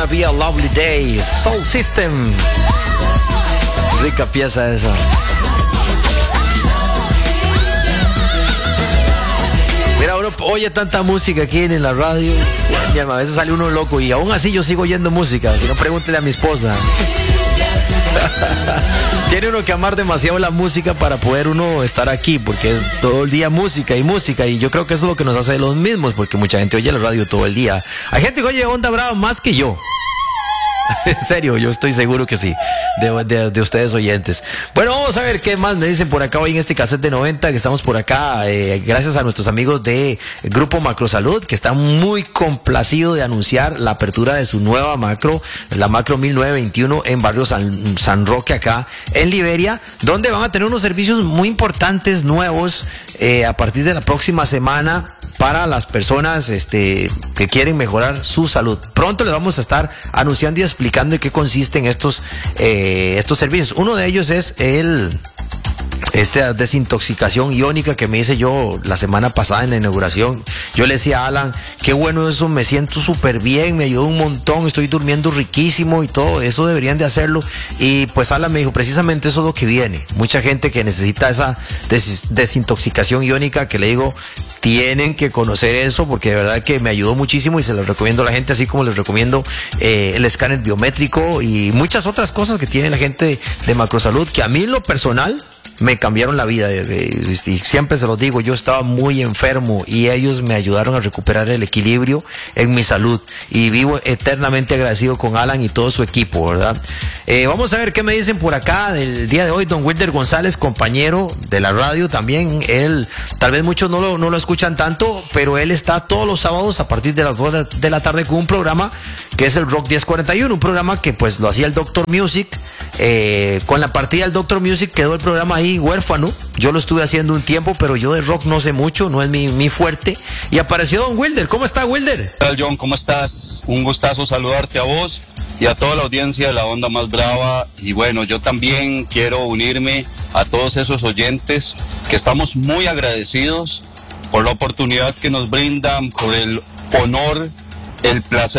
Gonna Be a Lovely Day, Soul System. Rica pieza esa. Mira, uno oye tanta música aquí en la radio. A veces sale uno loco y aún así yo sigo oyendo música. Si no, pregúntele a mi esposa. Tiene uno que amar demasiado la música para poder uno estar aquí, porque es todo el día música, y yo creo que eso es lo que nos hace los mismos, porque mucha gente oye la radio todo el día. Hay gente que oye Onda Brava más que yo. En serio, yo estoy seguro que sí, de ustedes oyentes. Bueno, vamos a ver qué más me dicen por acá hoy en este cassette de 90, que estamos por acá, gracias a nuestros amigos de Grupo Macrosalud, que están muy complacidos de anunciar la apertura de su nueva macro, la macro 1921 en barrio San Roque, acá en Liberia, donde van a tener unos servicios muy importantes nuevos a partir de la próxima semana, para las personas que quieren mejorar su salud. Pronto les vamos a estar anunciando y explicando en qué consisten estos servicios. Uno de ellos es esta desintoxicación iónica que me hice yo la semana pasada en la inauguración. Yo le decía a Alan, qué bueno eso, me siento súper bien, me ayudó un montón, estoy durmiendo riquísimo y todo, eso deberían de hacerlo. Y pues Alan me dijo, precisamente eso es lo que viene. Mucha gente que necesita esa desintoxicación iónica, que le digo, tienen que conocer eso, porque de verdad que me ayudó muchísimo y se lo recomiendo a la gente, así como les recomiendo el escáner biométrico y muchas otras cosas que tiene la gente de Macrosalud, que a mí en lo personal me cambiaron la vida, y siempre se los digo, yo estaba muy enfermo y ellos me ayudaron a recuperar el equilibrio en mi salud, y vivo eternamente agradecido con Alan y todo su equipo, ¿verdad? Vamos a ver qué me dicen por acá del día de hoy. Don Wilder González, compañero de la radio también, él, tal vez muchos no lo escuchan tanto, pero él está todos los sábados a partir de las 2 de la tarde con un programa que es el Rock 1041, un programa que pues lo hacía el Dr. Music. Con la partida del Dr. Music quedó el programa ahí huérfano. Yo lo estuve haciendo un tiempo, pero yo de rock no sé mucho, no es mi fuerte. Y apareció Don Wilder. ¿Cómo está, Wilder? ¿Qué tal, John? ¿Cómo estás? Un gustazo saludarte a vos y a toda la audiencia de la Onda Más Brava. Y bueno, yo también quiero unirme a todos esos oyentes que estamos muy agradecidos por la oportunidad que nos brindan, por el honor, el placer